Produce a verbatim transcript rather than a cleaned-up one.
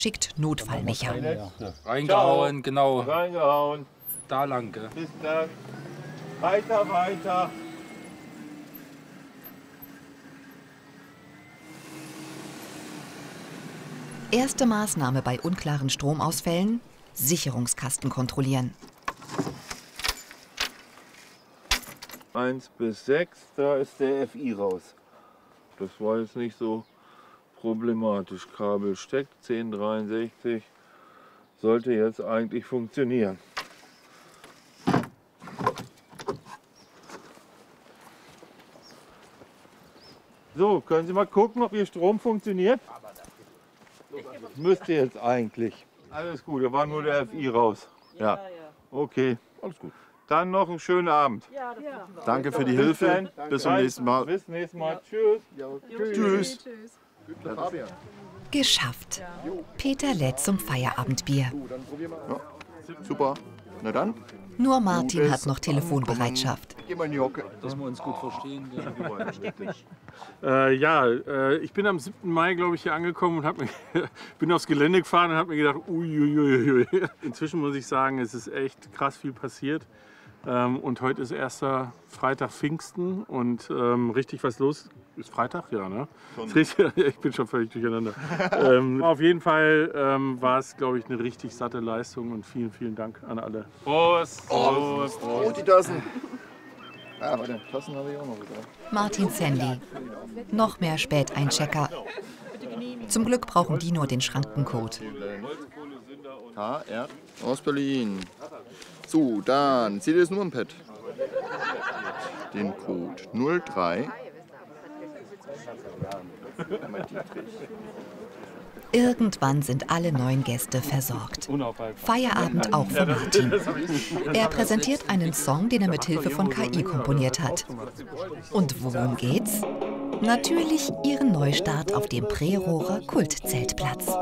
schickt Notfallmecher. Reingehauen, Ciao. genau. Reingehauen. Da lang, gell? Bis dann. Weiter, weiter. Erste Maßnahme bei unklaren Stromausfällen: Sicherungskasten kontrollieren. eins bis sechs, da ist der F I raus. Das war jetzt nicht so problematisch. Kabel steckt, zehn dreiundsechzig. Sollte jetzt eigentlich funktionieren. So, können Sie mal gucken, ob Ihr Strom funktioniert? Müsste jetzt eigentlich. Alles gut, da war nur der F I raus. Ja, okay. Alles gut. Dann noch einen schönen Abend. Danke für die Hilfe. Bis zum nächsten Mal. Bis zum nächsten Mal. Tschüss. Tschüss. Geschafft. Peter lädt zum Feierabendbier. Ja, super. Na dann, Nur Martin Gutes hat noch Telefonbereitschaft. geh mal in die Hocke. Dass wir uns gut verstehen. Äh, ja, äh, ich bin am siebten Mai, glaube ich, hier angekommen und hab mir, bin aufs Gelände gefahren und habe mir gedacht, uiuiui. Inzwischen muss ich sagen, es ist echt krass viel passiert. Ähm, und heute ist erster Freitag Pfingsten und ähm, richtig was los. Ist Freitag? Ja, ne? Ist richtig, ich bin schon völlig durcheinander. ähm, auf jeden Fall ähm, war es, glaube ich, eine richtig satte Leistung und vielen, vielen Dank an alle. Prost. Prost. Oh, die Tassen. Ah, warte, Tassen habe ich auch noch wieder. Martins Handy. Noch mehr Späteinchecker. Zum Glück brauchen die nur den Schrankencode. H R aus Berlin. So, dann seht ihr es nur im Pad. Den Code null drei. Irgendwann sind alle neuen Gäste versorgt. Feierabend auch für Martin. Er präsentiert einen Song, den er mit Hilfe von K I komponiert hat. Und worum geht's? Natürlich ihren Neustart auf dem Prerohrer Kultzeltplatz.